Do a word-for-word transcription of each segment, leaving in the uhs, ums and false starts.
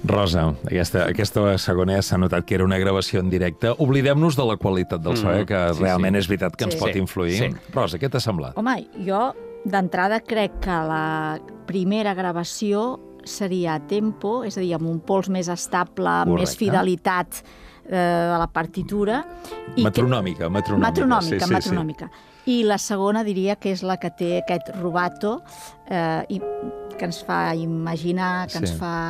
Rosa, aquesta, aquesta segona ja s'ha notat que era una gravació en directe. Oblidem-nos de la qualitat del so, eh, que sí, realment sí. és veritat que ens sí. pot influir. Sí. Rosa, què t'ha semblat? Home, jo d'entrada crec que la primera gravació seria a tempo, és a dir, amb un pols més estable, amb Correcte. més fidelitat eh, a la partitura. I metronòmica, que... metronòmica. Metronòmica, sí, sí, metronòmica. Sí. I la segona diria que és la que té aquest rubato eh, i, que ens fa imaginar, que sí. ens fa...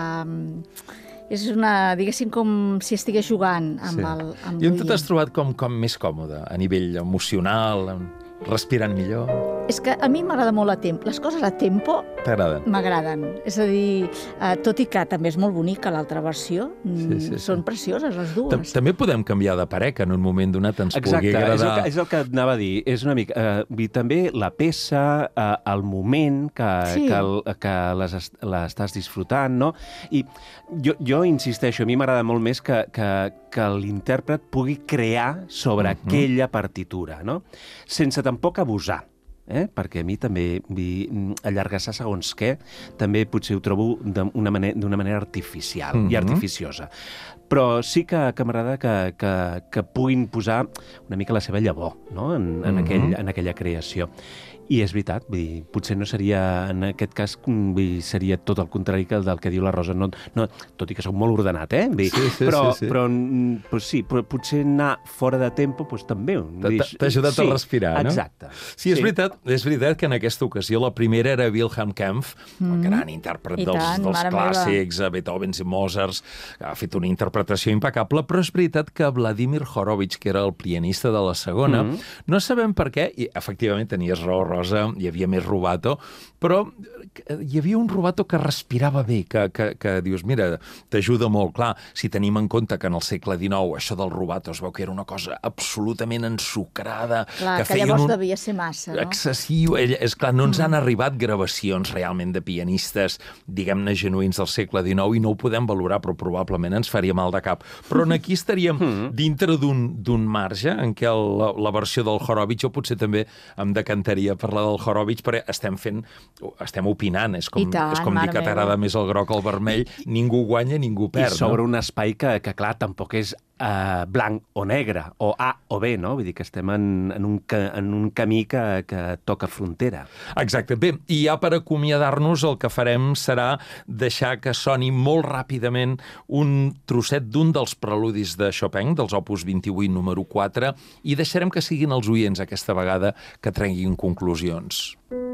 És una, diguéssim, com si estigués jugant amb sí. el amb I on t'has trobat com, com més còmode? A nivell emocional, respirant millor? És que a mi m'agrada molt a tempo. Les coses a tempo m'agraden. És a dir, eh, tot i que també és molt bonica l'altra versió, sí, sí, són sí. precioses les dues. També podem canviar de parer, que en un moment donat ens Exacte, pugui agradar... Exacte, és, és el que anava a dir. És una mica... Eh, també la peça, eh, el moment que, sí. que, el, que l'estàs disfrutant, no? I jo, jo insisteixo, a mi m'agrada molt més que, que, que l'intèrpret pugui crear sobre uh-huh. aquella partitura, no? Sense tampoc abusar. Eh? Perquè a mi també allargassar segons què, també potser ho trobo d'una manera, d'una manera artificial mm-hmm. i artificiosa. Però sí que, que m'agrada que, que, que puguin posar una mica la seva llavor, no? en, en, mm-hmm. aquell, en aquella creació. I és veritat, vull dir, potser no seria, en aquest cas, vull dir, seria tot el contrari que del que diu la Rosa. No, no, tot i que soc molt ordenat, eh? Vull dir, sí, sí, però, sí, sí. Però, però sí, però potser anar fora de tempo, doncs també. T'ha ajudat sí, a respirar, no? Exacte. Sí, és, sí. Veritat, és veritat que en aquesta ocasió la primera era Wilhelm Kempff, mm. el gran intèrpret dels, tant, dels clàssics, meva. Beethoven i Mozart, ha fet una interpretació impecable, però és veritat que Vladimir Horowitz, que era el pianista de la segona, mm. no sabem per què, i efectivament tenies raó, Rosa, hi havia més rubato, però hi havia un rubato que respirava bé, que, que, que dius, mira, t'ajuda molt. Clar, si tenim en compte que en el segle dinou això del rubato es veu que era una cosa absolutament ensucrada. Clar, que, que llavors un... devia ser massa, no? Excessiu. És clar, no ens han arribat gravacions realment de pianistes, diguem-ne, genuïns del segle dinou, i no ho podem valorar, però probablement ens faria mal de cap. Però aquí estaríem dintre d'un marge en què el, la, la versió del Horowitz, jo potser també em decantaria per la del Horowitz, perquè estem fent, estem opinant, és com, tant, és com dir que t'agrada més el groc o el vermell, ningú guanya, ningú perd. I sobre no? un espai que, que clar, tampoc és uh, blanc o negre, o A o B, no? Vull dir que estem en, en, un, en un camí que, que toca frontera. Exacte. Bé, i ja per acomiadar-nos el que farem serà deixar que soni molt ràpidament un trosset d'un dels preludis de Chopin, dels opus vint-i-vuit número quatre, i deixarem que siguin els oients aquesta vegada que trenguin conclusions.